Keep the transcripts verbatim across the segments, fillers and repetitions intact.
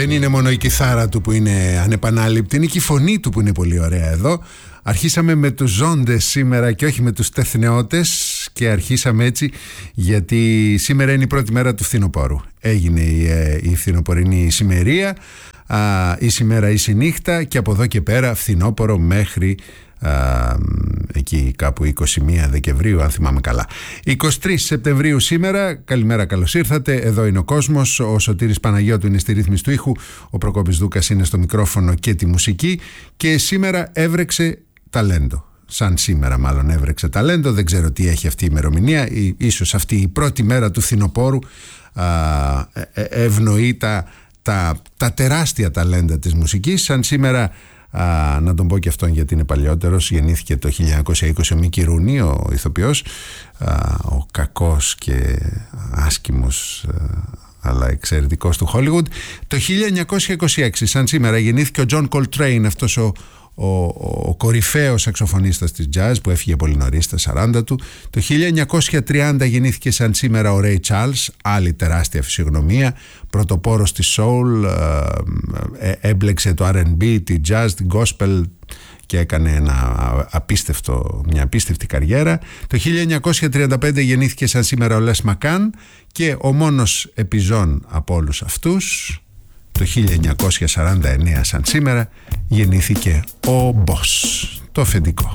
Δεν είναι μόνο η κιθάρα του που είναι ανεπανάληπτη, είναι και η φωνή του που είναι πολύ ωραία εδώ. Αρχίσαμε με τους ζώντες σήμερα και όχι με τους τεθνεώτες, και αρχίσαμε έτσι γιατί σήμερα είναι η πρώτη μέρα του φθινοπόρου. Έγινε η, η φθινοπορεινή ησημερία, η ημέρα ίση νύχτα, και από εδώ και πέρα φθινόπορο μέχρι α, εκεί κάπου είκοσι μία Δεκεμβρίου, αν θυμάμαι καλά. είκοσι τρεις Σεπτεμβρίου σήμερα. Καλημέρα, καλώς ήρθατε. Εδώ είναι ο κόσμος. Ο Σωτήρης Παναγιώτου είναι στη ρύθμιση του ήχου, ο Προκόπης Δούκας είναι στο μικρόφωνο και τη μουσική, και σήμερα έβρεξε ταλέντο. Σαν σήμερα μάλλον έβρεξε ταλέντο. Δεν ξέρω τι έχει αυτή η ημερομηνία. Ίσως αυτή η πρώτη μέρα του φθινοπόρου α, ε, ευνοεί τα, τα, τα τεράστια ταλέντα της μουσικής. Σαν σήμερα, α, να τον πω και αυτόν γιατί είναι παλιότερος, γεννήθηκε το χίλια εννιακόσια είκοσι ο Μίκη Ρούνι, ο ηθοποιός, α, ο κακός και άσκημος α, αλλά εξαιρετικός του Hollywood. Το χίλια εννιακόσια είκοσι έξι σαν σήμερα γεννήθηκε ο John Coltrane, αυτός ο Ο, ο, ο κορυφαίος σαξοφωνίστας της jazz που έφυγε πολύ νωρίς στα σαράντα του. Το χίλια εννιακόσια τριάντα γεννήθηκε σαν σήμερα ο Ray Charles, άλλη τεράστια φυσιογνωμία, πρωτοπόρος της soul, ε, ε, έμπλεξε το αρ εν μπι, τη jazz, την gospel και έκανε ένα απίστευτο, μια απίστευτη καριέρα. Το χίλια εννιακόσια τριάντα πέντε γεννήθηκε σαν σήμερα ο Les McCann, και ο μόνος επιζών από όλους αυτούς, το χίλια εννιακόσια σαράντα εννέα σαν σήμερα, γεννήθηκε ο Boss, το αφεντικό.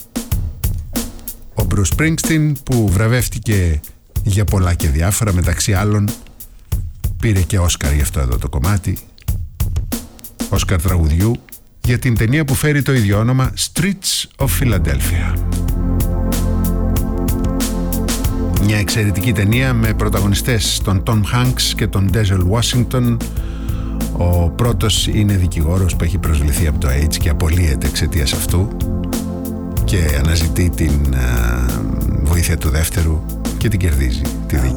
Ο Bruce Springsteen, που βραβεύτηκε για πολλά και διάφορα, μεταξύ άλλων πήρε και Όσκαρ για αυτό εδώ το κομμάτι, Όσκαρ τραγουδιού, για την ταινία που φέρει το ίδιο όνομα, Streets of Philadelphia. Μια εξαιρετική ταινία με πρωταγωνιστές τον Tom Hanks και τον Denzel Washington. Ο πρώτος είναι δικηγόρος που έχει προσβληθεί από το AIDS και απολύεται εξαιτίας αυτού, και αναζητεί την α, βοήθεια του δεύτερου και την κερδίζει τη δίκη.